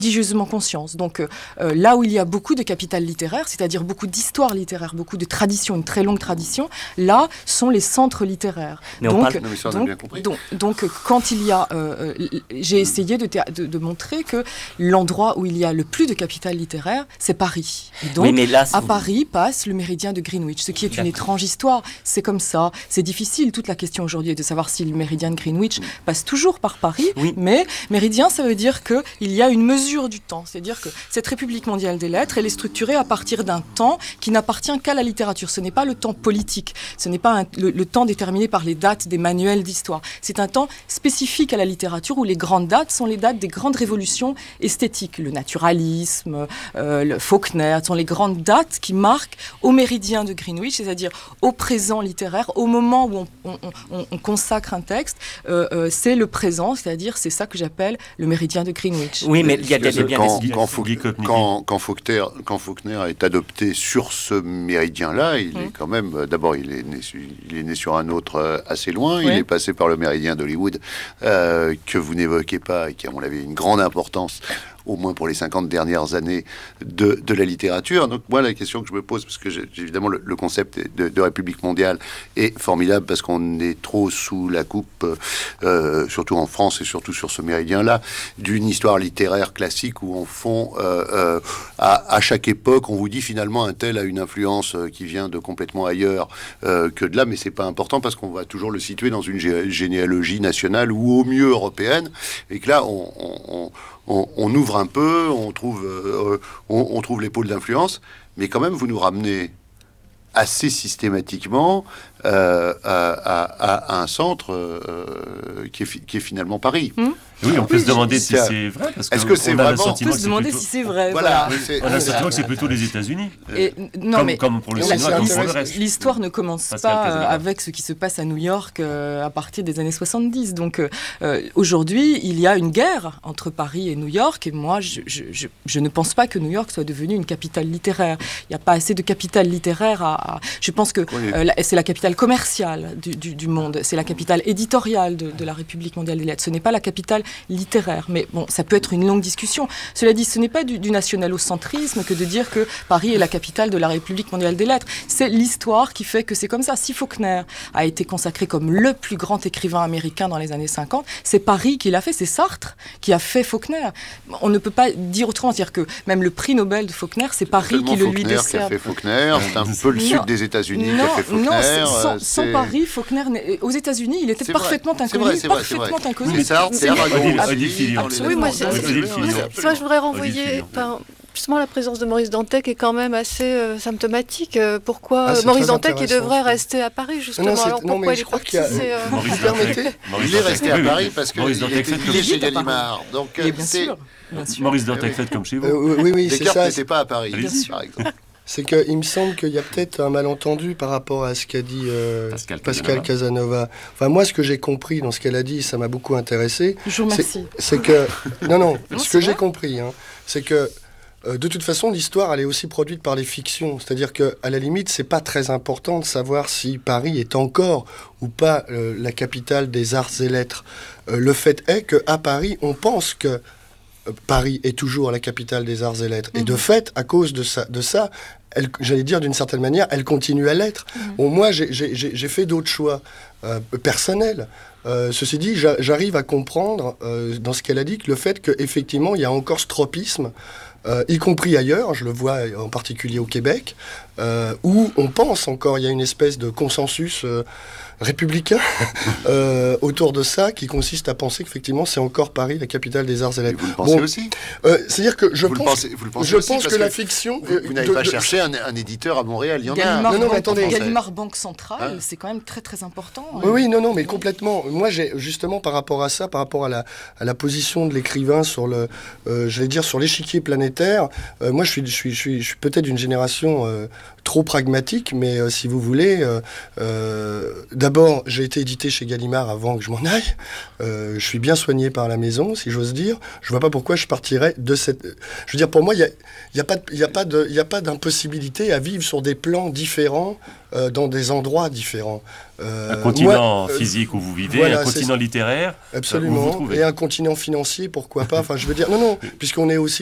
religieusement conscience. Donc là où il y a beaucoup de capital littéraire, c'est-à-dire beaucoup d'histoire littéraire, beaucoup de tradition, une très longue tradition, là sont les centres littéraires. Donc quand il y a... j'ai essayé de montrer que l'endroit où il y a le plus de capital littéraire, c'est Paris. Et donc, à Paris passe le méridien de Greenwich, ce qui est une étrange histoire. C'est comme ça. C'est difficile. Toute la question aujourd'hui est de savoir si le méridien de Greenwich passe toujours par Paris. Mais méridien, ça veut dire qu'il y a une mesure du temps. C'est-à-dire que cette République mondiale des lettres, elle est structurée à partir d'un temps qui n'appartient qu'à la littérature. Ce n'est pas le temps politique. Ce n'est pas le temps déterminé par les dates des manuels d'histoire. C'est un temps spécifique à la littérature où les grandes dates sont les dates des grandes révolutions esthétiques. Le naturalisme, le Faulkner, sont les grandes dates qui marquent au méridien de Greenwich, c'est-à-dire au présent littéraire, au moment où on consacre un texte, c'est le présent, c'est-à-dire c'est ça que j'appelle le méridien de Greenwich. Oui, mais il y a bien quand Faulkner est adopté sur ce méridien-là, il est quand même, d'abord il est né sur un autre assez loin, il est passé par le méridien d'Hollywood que vous n'évoquez pas et qui à mon avis a une grande importance au moins pour les 50 dernières années de la littérature. Donc moi, la question que je me pose, parce que évidemment le concept de République mondiale est formidable parce qu'on est trop sous la coupe, surtout en France et surtout sur ce méridien-là, d'une histoire littéraire classique où, en fond, à chaque époque, on vous dit finalement un tel a une influence qui vient de complètement ailleurs que de là, mais c'est pas important parce qu'on va toujours le situer dans une généalogie nationale ou au mieux européenne, et que là, on ouvre un peu, on trouve les pôles d'influence, mais quand même, vous nous ramenez assez systématiquement à un centre qui est finalement Paris. Oui, on peut se demander si c'est vrai. Est-ce que c'est vraiment... On peut se demander si c'est vrai. Voilà. On a le sentiment que c'est plutôt les États-Unis. Comme pour le cinéma, comme pour le reste. L'histoire ne commence pas avec ce qui se passe à New York à partir des années 70. Donc aujourd'hui, il y a une guerre entre Paris et New York. Et moi, je ne pense pas que New York soit devenue une capitale littéraire. Il n'y a pas assez de capitale littéraire Je pense que c'est la capitale commerciale du monde. C'est la capitale éditoriale de la République mondiale des lettres. Ce n'est pas la capitale littéraire. Mais bon, ça peut être une longue discussion. Cela dit, ce n'est pas du nationalocentrisme que de dire que Paris est la capitale de la République mondiale des lettres. C'est l'histoire qui fait que c'est comme ça. Si Faulkner a été consacré comme le plus grand écrivain américain dans les années 50, c'est Paris qui l'a fait, c'est Sartre qui a fait Faulkner. On ne peut pas dire autrement, c'est-à-dire que même le prix Nobel de Faulkner, c'est Paris qui le lui décerne. Qui a fait Faulkner, c'est un peu le sud des États-Unis qui a fait Faulkner. Sans Paris, Faulkner, aux États-unis, il était parfaitement inconnu. Mais ça, c'est oui, moi, je voudrais renvoyer... Justement, la présence de Maurice Dantec est quand même assez symptomatique. Pourquoi Maurice Dantec, il devrait rester à Paris, justement. Alors pourquoi il est parti Il est resté à Paris parce qu'il est chez Gallimard. Donc, Maurice Dantec, faites comme chez vous. Oui, c'est ça. Descartes n'était pas à Paris, par exemple. C'est qu'il me semble qu'il y a peut-être un malentendu par rapport à ce qu'a dit Pascal Casanova. Enfin, moi, ce que j'ai compris dans ce qu'elle a dit, ça m'a beaucoup intéressé. Je vous remercie. C'est que... Non, ce que j'ai compris, c'est que de toute façon, l'histoire, elle est aussi produite par les fictions. C'est-à-dire qu'à la limite, c'est pas très important de savoir si Paris est encore ou pas la capitale des arts et lettres. Le fait est qu'à Paris, on pense que Paris est toujours la capitale des arts et lettres. Et de fait, à cause de ça, j'allais dire d'une certaine manière, elle continue à l'être. Bon, moi, j'ai fait d'autres choix personnels. Ceci dit, j'arrive à comprendre dans ce qu'elle a dit que le fait qu'effectivement, il y a encore ce tropisme, y compris ailleurs, je le vois en particulier au Québec, où on pense encore, il y a une espèce de consensus républicain autour de ça, qui consiste à penser qu'effectivement c'est encore Paris, la capitale des arts et lettres. Vous le pensez aussi c'est-à-dire que je pense que la fiction... Vous n'avez pas cherché un éditeur à Montréal, il y en a. Non, attendez. Gallimard Banque Centrale, c'est quand même très très important. Oui, mais complètement. Moi, j'ai justement par rapport à ça, par rapport à la position de l'écrivain sur sur l'échiquier planétaire, moi je suis peut-être d'une génération trop pragmatique, mais si vous voulez, d'abord d'abord, j'ai été édité chez Gallimard avant que je m'en aille. Je suis bien soigné par la maison, si j'ose dire. Je vois pas pourquoi je partirais de cette... Je veux dire, pour moi, il y a pas d'impossibilité à vivre sur des plans différents, dans des endroits différents. Un continent physique où vous vivez, voilà, un continent littéraire. Absolument. Et un continent financier, pourquoi pas. Enfin, je veux dire, non, puisqu'on est aussi